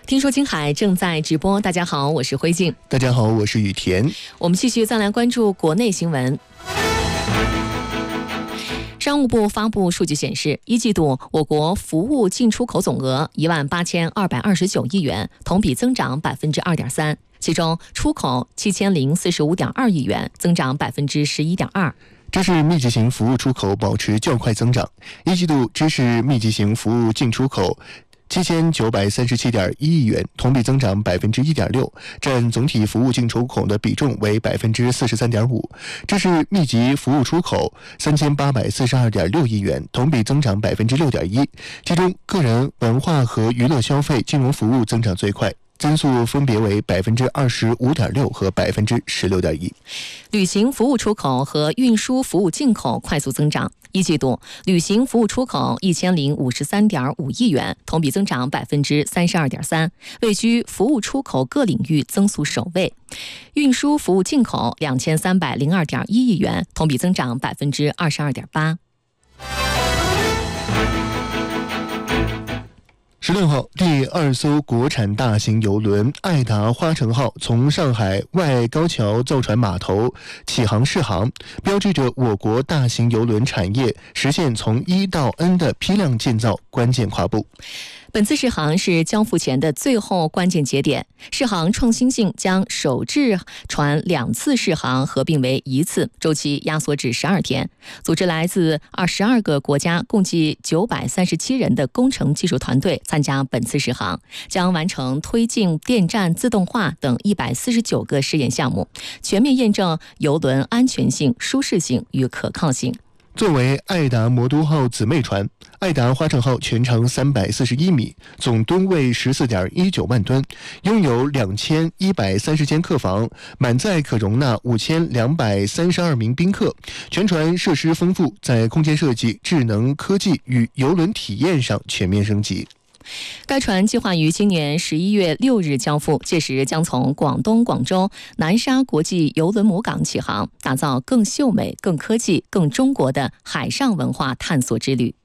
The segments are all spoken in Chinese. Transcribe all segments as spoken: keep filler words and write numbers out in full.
听说青海正在直播，大家好，我是辉静。 大家好，我是雨田。 我们继续再来关注国内新闻。商务部发布数据显示，一季度我国服务进出口总额一万八千二百二十九亿元，同比增长百分之二点三。其中，出口七千零四十五点二亿元，增长百分之十一点二。 这是密集型服务出口保持较快增长。一季度支持密集型服务进出口七千九百三十七点一亿元，同比增长百分之一点六，占总体服务进出口的比重为百分之四十三点五。这是密集服务出口三千八百四十二点六亿元，同比增长百分之六点一。其中，个人文化和娱乐消费金融服务增长最快，增速分别为百分之二十五点六和百分之十六点一。 旅行服务出口和运输服务进口快速增长。一季度，旅行服务出口一千零五十三点五亿元，同比增长百分之三十二点三，位居服务出口各领域增速首位。运输服务进口两千三百零二点一亿元，同比增长百分之二十二点八。 十六号，第二艘国产大型邮轮爱达花城号从上海外高桥造船码头起航试航，标志着我国大型邮轮产业实现从一到 N 的批量建造关键跨步。 本次试航是交付前的最后关键节点，试航创新性将首制船两次试航合并为一次，周期压缩至十二天。组织来自二十二个国家共计九百三十七人的工程技术团队参加本次试航，将完成推进电站自动化等一百四十九个试验项目，全面验证邮轮安全性、舒适性与可靠性。 作为爱达魔都号姊妹船，爱达花城号全长三百四十一米，总吨位十四点一九万吨，拥有两千一百三十间客房，满载可容纳五千两百三十二名宾客。全船设施丰富，在空间设计、智能科技与邮轮体验上全面升级。 该船计划于今年十一月六日交付，届时将从广东广州南沙国际邮轮母港起航，打造更秀美、更科技、更中国的海上文化探索之旅。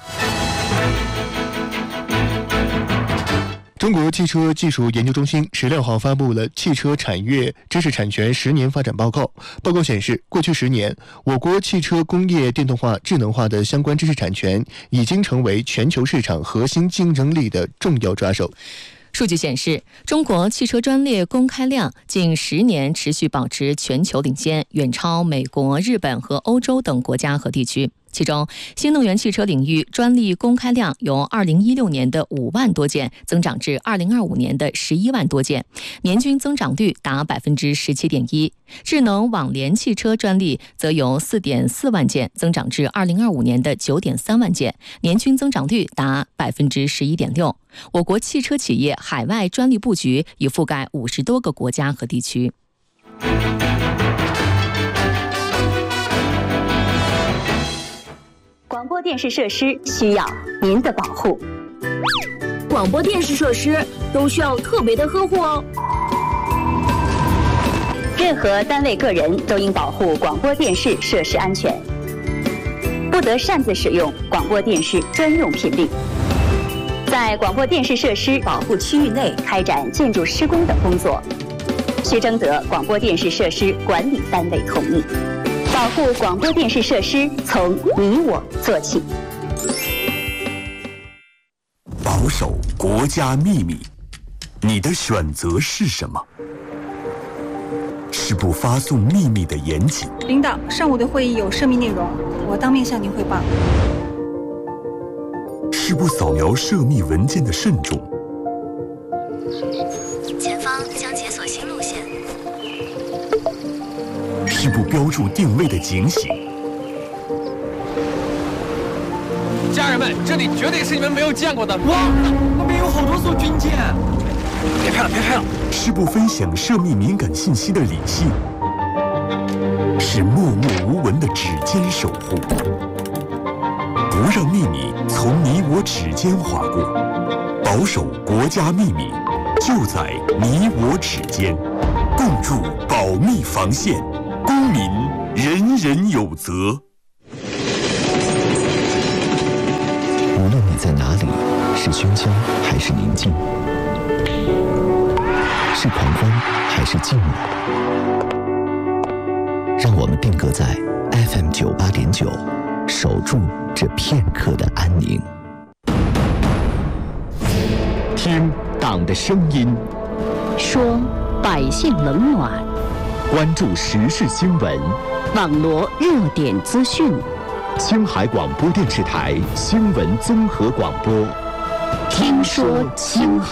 中国汽车技术研究中心十六号发布了汽车产业知识产权十年发展报告。报告显示，过去十年，我国汽车工业电动化、智能化的相关知识产权已经成为全球市场核心竞争力的重要抓手。 数据显示，中国汽车专利公开量近十年持续保持全球领先，远超美国、日本和欧洲等国家和地区。其中，新能源汽车领域专利公开量由二零一六年的五万多件增长至二零二五年的十一万多件，年均增长率达百分之十七点一。智能网联汽车专利则由四点四万件增长至二零二五年的九点三万件，年均增长率达百分之十一点六。我国汽车企业海外专利布局已覆盖五十多个国家和地区。 广播电视设施需要您的保护。 广播电视设施都需要特别的呵护哦。 任何单位、个人都应保护广播电视设施安全，不得擅自使用广播电视专用频率。在广播电视设施保护区域内开展建筑施工等工作，需征得广播电视设施管理单位同意。保护广播电视设施，从你我做起。 保守国家秘密，你的选择是什么？是不发送秘密的严谨。 领导，上午的会议有涉密内容，我当面向您汇报。 是不扫描涉密文件的慎重。 前方将解锁新路线。 是不标注定位的警醒。 家人们，这里绝对是你们没有见过的。 哇，那边有好多艘军舰！ 别拍了，别拍了！ 是不分享涉密敏感信息的理性。是默默无闻的指尖守护。不让秘密从你我指尖划过，保守国家秘密，就在你我指尖，共筑保密防线。公民人人有责。 无论你在哪里，是喧嚣还是宁静， 是狂欢还是静默？让我们定格在 F M 九八点九，守住这片刻的安宁。听党的声音， 说百姓冷暖， 关注时事新闻， 网罗热点资讯。 青海广播电视台新闻综合广播， 听说青海。